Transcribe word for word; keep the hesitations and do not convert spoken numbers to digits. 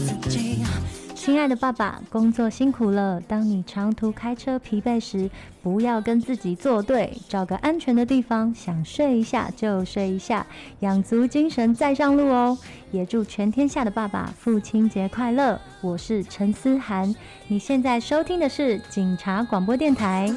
亲爱的爸爸，工作辛苦了。当你长途开车疲惫时，不要跟自己作对，找个安全的地方，想睡一下就睡一下，养足精神再上路哦。也祝全天下的爸爸父亲节快乐！我是陈思涵，你现在收听的是警察广播电台。